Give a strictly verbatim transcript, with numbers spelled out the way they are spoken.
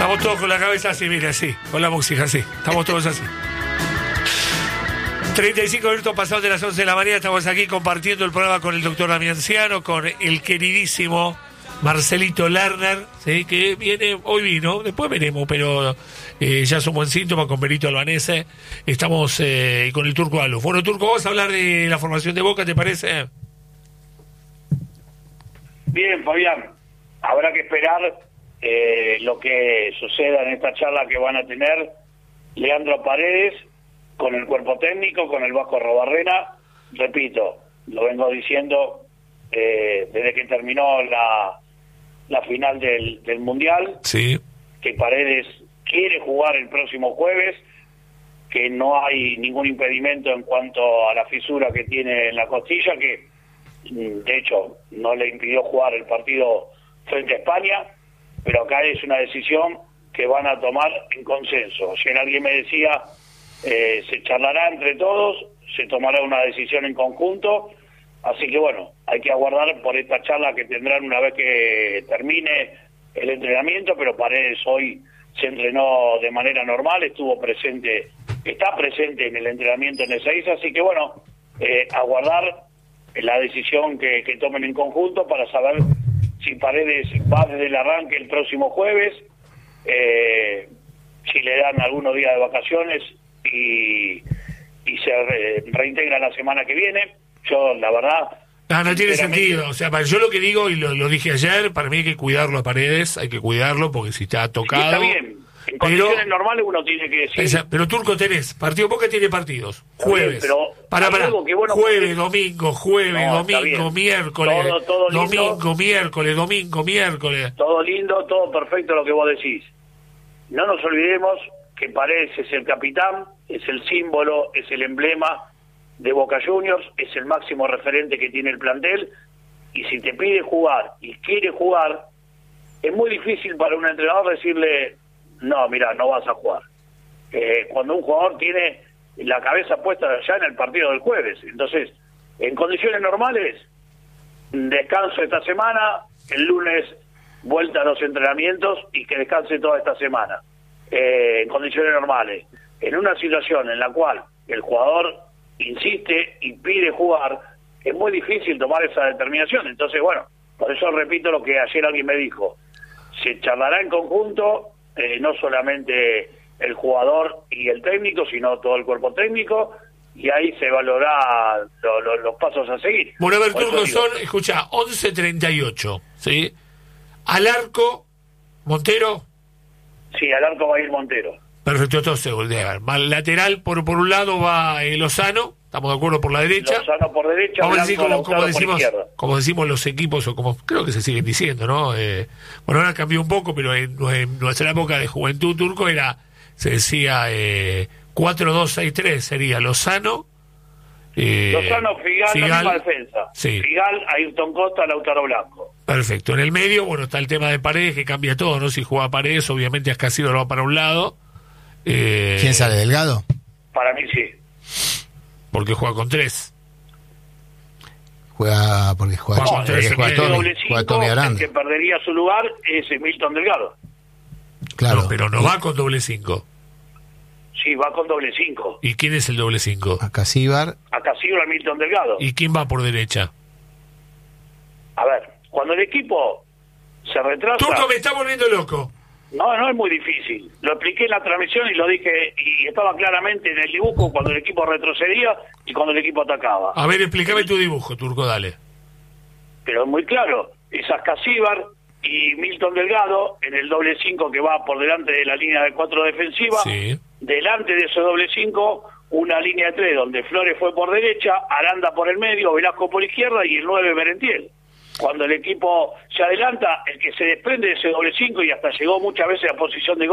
Estamos todos con la cabeza así, mira, así, con la música así. Estamos todos así. treinta y cinco minutos pasados de las once de la mañana, estamos aquí compartiendo el programa con el doctor Damianciano, con el queridísimo Marcelito Lerner, ¿sí? Que viene, hoy vino, después veremos, pero eh, ya es un buen síntoma con Benito Albanese. Estamos eh, con el Turco Aluf. Bueno, Turco, vamos a hablar de la formación de Boca, ¿te parece? Bien, Fabián, habrá que esperar eh, lo que suceda en esta charla que van a tener Leandro Paredes con el cuerpo técnico, con el Vasco Arrobarrena. Repito, lo vengo diciendo eh, desde que terminó la, la final del, del Mundial, sí, que Paredes quiere jugar el próximo jueves, que no hay ningún impedimento en cuanto a la fisura que tiene en la costilla, que de hecho no le impidió jugar el partido frente a España, pero acá es una decisión que van a tomar en consenso. Ayer alguien me decía, eh, se charlará entre todos, se tomará una decisión en conjunto, así que bueno, hay que aguardar por esta charla que tendrán una vez que termine el entrenamiento, pero Paredes hoy se entrenó de manera normal, estuvo presente, está presente en el entrenamiento en Ezeiza, así que bueno, eh, aguardar la decisión que, que tomen en conjunto para saber si Paredes va desde el arranque el próximo jueves, eh, si le dan algunos días de vacaciones y, y se re, reintegra la semana que viene. Yo, la verdad... No, no tiene sentido. O sea, yo lo que digo, y lo, lo dije ayer, para mí hay que cuidarlo a Paredes, hay que cuidarlo porque si está tocado... Sí, está bien. En condiciones pero, normales uno tiene que decir... Esa, pero Turco tenés, partido Boca tiene partidos. Jueves, bien, pero para, para, que bueno jueves, domingo, jueves, no, domingo, miércoles, todo, todo domingo, lindo, miércoles, domingo, miércoles. Todo lindo, todo perfecto lo que vos decís. No nos olvidemos que Paredes es el capitán, es el símbolo, es el emblema de Boca Juniors, es el máximo referente que tiene el plantel, y si te pide jugar y quiere jugar, es muy difícil para un entrenador decirle, no, mira, no vas a jugar. Eh, cuando un jugador tiene la cabeza puesta ya en el partido del jueves. Entonces, en condiciones normales, descanso esta semana, el lunes vuelta a los entrenamientos y que descanse toda esta semana. Eh, en condiciones normales. En una situación en la cual el jugador insiste y pide jugar, es muy difícil tomar esa determinación. Entonces, bueno, por eso repito lo que ayer alguien me dijo. Se charlará en conjunto, eh, no solamente el jugador y el técnico, sino todo el cuerpo técnico, y ahí se valorará lo, lo, los pasos a seguir. Bueno, a ver, Turco, son, escucha, once treinta y ocho, ¿sí? Al arco, Montero. Sí, al arco va a ir Montero. Perfecto, entonces, mal lateral, por por un lado va eh, Lozano, estamos de acuerdo, por la derecha. Lozano por derecha, vamos a decir como, como decimos, por como decimos los equipos, o como creo que se siguen diciendo, ¿no? Eh, bueno, ahora cambió un poco, pero en, en nuestra época de juventud turco era, se decía eh, cuatro dos seis tres, sería Lozano. Eh, Lozano, Figal, Figal, la misma defensa. Sí. Figal, Ayrton Costa, Lautaro Blanco. Perfecto. En el medio, bueno, está el tema de Paredes, que cambia todo, ¿no? Si juega Paredes, obviamente Ascasíbar va para un lado. Eh, ¿Quién sale, Delgado? Para mí sí. Porque juega con tres. Juega porque juega, juega con tres. Juega, el Tommy, doble cinco, juega Tommy Aranda. El que perdería su lugar es Milton Delgado. Claro. No, pero no va con doble cinco. Sí, va con doble cinco. ¿Y quién es el doble cinco? Ascasíbar. Ascasíbar, Milton Delgado. ¿Y quién va por derecha? A ver, cuando el equipo se retrasa... Turco, me está volviendo loco. No, no es muy difícil. Lo expliqué en la transmisión y lo dije, y estaba claramente en el dibujo cuando el equipo retrocedía y cuando el equipo atacaba. A ver, explícame tu dibujo, Turco, dale. Pero es muy claro, es Ascasíbar y Milton Delgado en el doble cinco que va por delante de la línea de cuatro defensiva. Sí. Delante de ese doble cinco, una línea de tres donde Flores fue por derecha, Aranda por el medio, Velasco por izquierda y el nueve Merentiel. Cuando el equipo se adelanta, el que se desprende de ese doble cinco y hasta llegó muchas veces a posición de gol